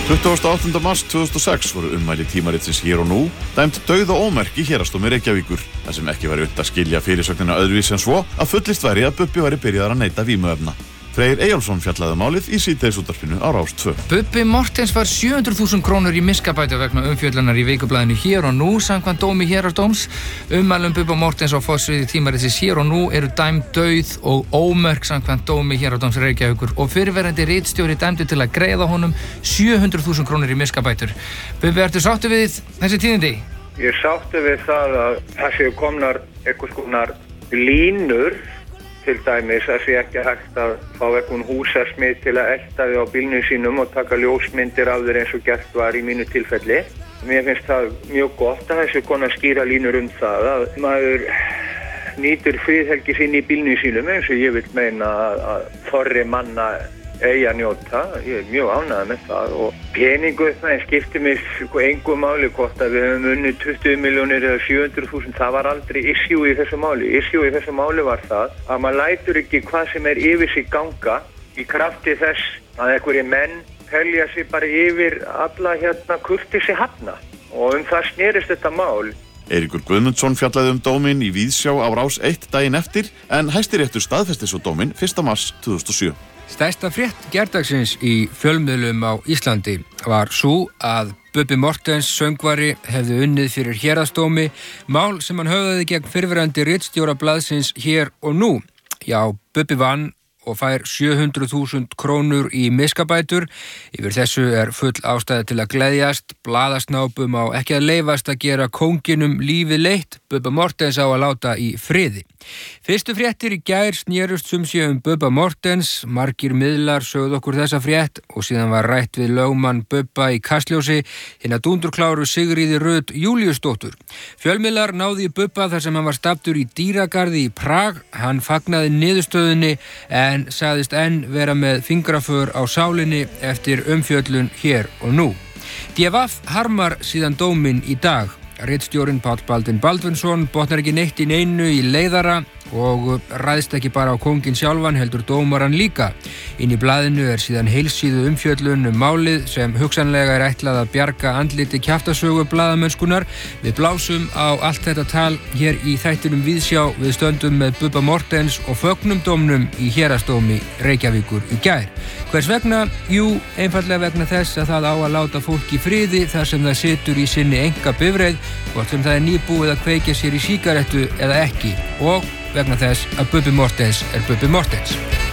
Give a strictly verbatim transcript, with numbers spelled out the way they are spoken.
tuttugasta og áttunda mars tvö þúsund og sex voru ummæli tímaritsins Hér og nú dæmd dauð og ómerk í héraðsdómi Reykjavíkur, þar sem ekki væri unnt að skilja fyrirsögnina öðruvísi en svo að fullist væri að Bubbi væri byrjaður að neyta vímuefna. Freyr Eyjólfsson fjallaði um málið í síðdegisútvarpinu á Rás tvö. Bubbi Mortens fær sjö hundruð þúsund krónur í miskabætur vegna umfjöllunar í vikublaðinu Hér og nú samkvæmt dómi Héraðsdóms. Ummælum Bubba Mortens á forsíðu tímaritsins Hér og nú eru dæmd dauð og ómerk samkvæmt dómi Héraðsdóms Reykjavíkur og fyrrverandi ritstjóri dæmdur til að greiða honum sjö hundruð þúsund krónur í miskabætur. Bubbi, ertu sáttur við þessi tíðindi? Ég er sáttur við það að það séu komnar einhvers konar línur, til dæmis að sé ekki hægt að fá einhvern húsasmið til að elta þig á bílnum sínum og taka ljósmyndir af þér eins og gert var í mínu tilfelli. Mér finnst það mjög gott að þessu konar skýra línur um það að maður nýtur friðhelgi sín í bílnum sínum eins og ég vil meina að, að þorri manna eigi að njóta. Ég er mjög ánægður með það og peningu það skiptir mig engu máli hvort að við höfum unnið tuttugu milljónir eða sjö hundruð þúsund. Það var aldrei issue í þessu máli. Issue í þessu máli var það að maður lætur ekki hvað sem er yfir sig ganga í krafti þess að einhverjir menn telja sig bara yfir alla hérna kurteisi hafna og um það snerist þetta mál. Eiríkur Guðmundsson fjallaði um dóminn í Víðsjá á Rás eitt daginn eftir en Hæstiréttur staðfesti svo dóminn fyrsta mars tvö þúsund og sjö. Stærsta frétt gærdagsins í fjölmiðlum á Íslandi var sú að Bubbi Mortens söngvari hefði unnið fyrir héraðsdómi mál sem hann höfðaði gegn fyrrverandi ritstjóra blaðsins Hér og nú. Já, Bubbi vann og fær sjö hundruð þúsund krónur í miskabætur. Yfir þessu er full ástæða til að gleðjast. Blaðasnápum á ekki að leyfast að gera kónginum lífið leitt. Bubba Mortens á að láta í friði. Fyrstu fréttir í gær snerust sumsé um Bubba Mortens. Margir miðlar sögðu okkur þessa frétt og síðan var rætt við lögmann Bubba í Kastljósi hina dúndurkláru Sigríði Rut Júlíusdóttur. Fjölmiðlar náðu í Bubba þar sem hann var staddur í dýragarði í Prag. Hann fagnaði niðurstöðunni en sagðist enn vera með fingraför á sálinni eftir umfjöllun Hér og nú. D V F harmar síðan dóminn í dag. Ritstjórinn Páll Baldvin Baldvinsson botnar ekki neitt í neinu í leiðara og ræðst ekki bara á kónginn sjálfan heldur dómaran líka. Inn í blaðinu er síðan heilsíðu umfjöllun um málið sem hugsanlega er ætlað að bjarga andliti kjaftasögu blaðamennskunar. Við blásum á allt þetta tal hér í þættinum Víðsjá. Við stöndum með Bubba Mortens og fögnum dómnum í héraðsdómi Reykjavíkur í gær. Hvers vegna? Jú, einfaldlega vegna þess að það á að láta fólk í friði þar sem það situr í sinni enga bifreið, hvort sem það er nýbúið að kveikja sér í sígarettu eða ekki, og vegna þess að Bubbi Mortens er Bubbi Mortens.